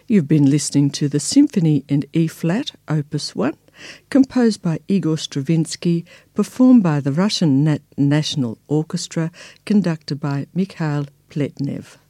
You've been listening to the Symphony in E-flat, Opus 1, composed by Igor Stravinsky, performed by the Russian National Orchestra, conducted by Mikhail Pletnev.